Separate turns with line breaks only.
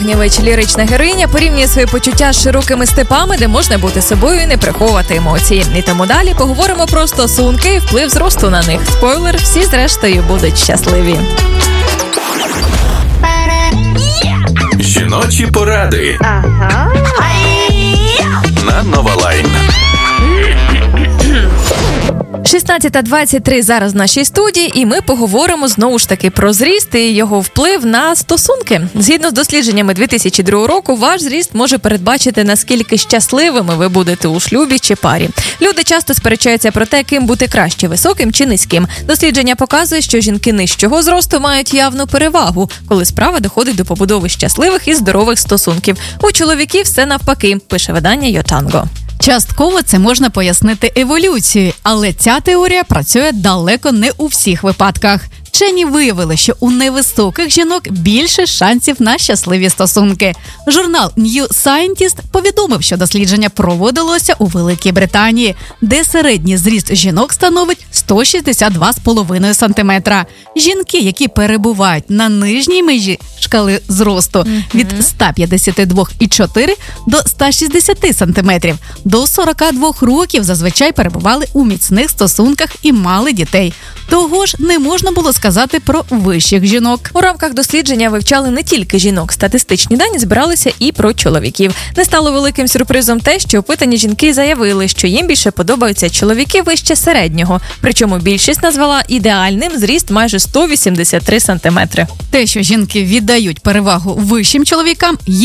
Огнєвич, лірична героїня, порівнює свої почуття з широкими степами, де можна бути собою і не приховувати емоції. І тому далі поговоримо про стосунки і вплив зросту на них. Спойлер, всі зрештою будуть щасливі.
Жіночі поради на Нова Лайн.
16:23 зараз в нашій студії, і ми поговоримо знову ж таки про зріст і його вплив на стосунки. Згідно з дослідженнями 2002 року, ваш зріст може передбачити, наскільки щасливими ви будете у шлюбі чи парі. Люди часто сперечаються про те, ким бути краще – високим чи низьким. Дослідження показує, що жінки нижчого зросту мають явну перевагу, коли справа доходить до побудови щасливих і здорових стосунків. У чоловіків все навпаки, пише видання Йотанго.
Частково це можна пояснити еволюцією, але ця теорія працює далеко не у всіх випадках. Вчені виявили, що у невисоких жінок більше шансів на щасливі стосунки. Журнал New Scientist повідомив, що дослідження проводилося у Великій Британії, де середній зріст жінок становить 162,5 см. Жінки, які перебувають на нижній межі шкали зросту від 152,4 до 160 см, до 42 років зазвичай перебували у міцних стосунках і мали дітей. Того ж не можна було сказати про вищих жінок.
У рамках дослідження вивчали не тільки жінок. Статистичні дані збиралися і про чоловіків. Не стало великим сюрпризом те, що опитані жінки заявили, що їм більше подобаються чоловіки вище середнього. Причому більшість назвала ідеальним зріст майже 183 см.
Те, що жінки віддають перевагу вищим чоловікам,